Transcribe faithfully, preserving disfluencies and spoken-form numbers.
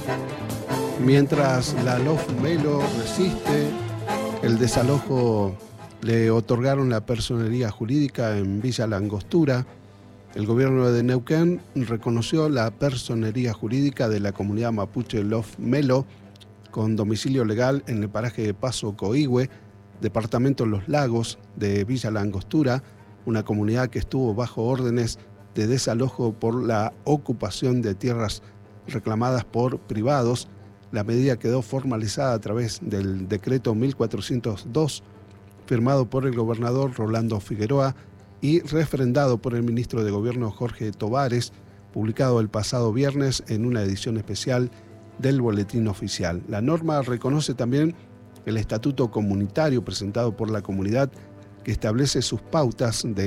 Mientras la LOF-Melo resiste, el desalojo le otorgaron la personería jurídica en Villa La Angostura. El gobierno de Neuquén reconoció la personería jurídica de la comunidad mapuche LOF-Melo con domicilio legal en el paraje de Paso Coihue, departamento Los Lagos de Villa La Angostura, una comunidad que estuvo bajo órdenes de desalojo por la ocupación de tierras reclamadas por privados. La medida quedó formalizada a través del decreto mil cuatrocientos dos, firmado por el gobernador Rolando Figueroa y refrendado por el ministro de Gobierno Jorge Tovares, publicado el pasado viernes en una edición especial del Boletín Oficial. La norma reconoce también el estatuto comunitario presentado por la comunidad, que establece sus pautas de